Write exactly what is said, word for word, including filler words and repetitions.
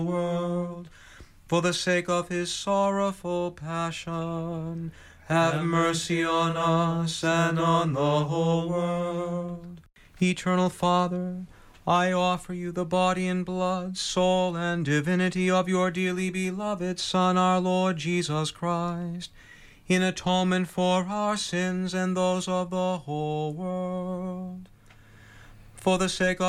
world. For the sake of his sorrowful passion, have mercy on us and on the whole world. Eternal Father, I offer you the body and blood, soul, and divinity of your dearly beloved Son, our Lord Jesus Christ, in atonement for our sins and those of the whole world. For the sake of